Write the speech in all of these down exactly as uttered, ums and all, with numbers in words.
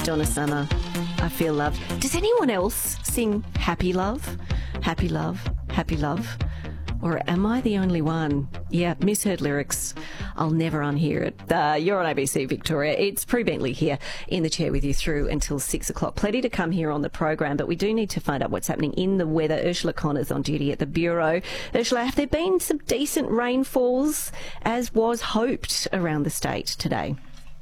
Donna Summer. I feel love. Does anyone else sing Happy Love? Happy Love? Happy Love? Or am I the only one? Yeah, misheard lyrics. I'll never unhear it. Uh, you're on A B C Victoria. It's Prue Bentley here in the chair with you through until six o'clock. Plenty to come here on the program, but we do need to find out what's happening in the weather. Ursula Connor's on duty at the Bureau. Ursula, have there been some decent rainfalls, as was hoped, around the state today?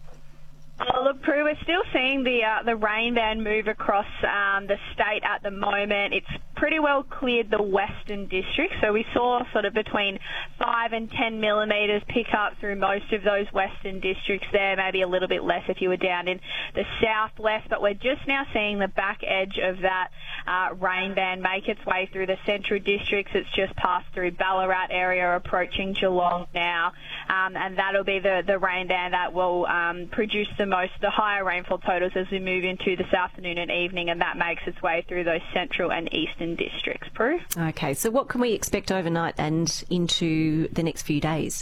Oh, look, Prue, we're still seeing the uh, the rain band move across um, the state at the moment. It's pretty well cleared the western districts, so we saw sort of between five and ten millimetres pick up through most of those western districts there, maybe a little bit less if you were down in the southwest, but we're just now seeing the back edge of that uh, rain band make its way through the central districts. It's just passed through Ballarat area, approaching Geelong now, um, and that'll be the, the rain band that will um, produce the most, the higher rainfall totals as we move into this afternoon and evening, and that makes its way through those central and eastern districts. Prue? Okay, so what can we expect overnight and into the next few days?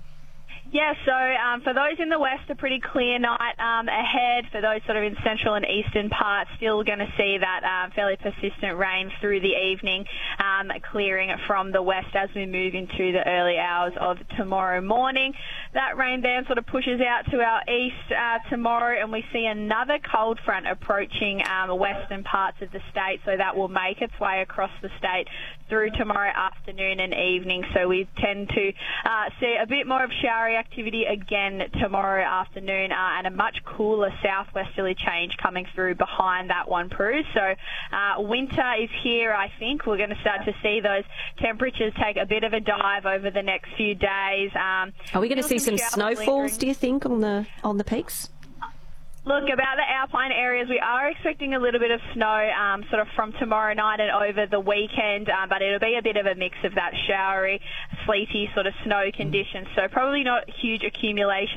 Yeah, so um, for those in the west, a pretty clear night um, ahead. For those sort of in central and eastern parts, still going to see that um, fairly persistent rain through the evening, um, clearing from the west as we move into the early hours of tomorrow morning. That rain band sort of pushes out to our east uh, tomorrow, and we see another cold front approaching um, western parts of the state, so that will make its way across the state through tomorrow afternoon and evening. So we tend to uh, see a bit more of showery activity again tomorrow afternoon, uh, and a much cooler southwesterly change coming through behind that one, Prue. So uh, winter is here, I think. We're going to start to see those temperatures take a bit of a dive over the next few days. Um, Are we going to see some snowfalls, lingering. do you think, on the on the peaks? Look, about the alpine areas, we are expecting a little bit of snow um, sort of from tomorrow night and over the weekend, um, but it'll be a bit of a mix of that showery, sleety sort of snow conditions, so probably not huge accumulation